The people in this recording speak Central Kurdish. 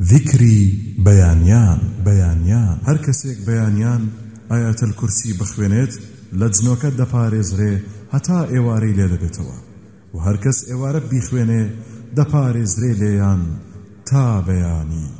ذیکری بەیانیان هەر کەسێک بەیانیان ئایەتەل کورسی بخوێنێت لە جنۆکە دەپارێزرێ هەتا ئێوارەی لێ دەبێتەوە و هەر کەس ئێوارە بیخوێنێ دەپارێزرێ لێیان تا بەیانی.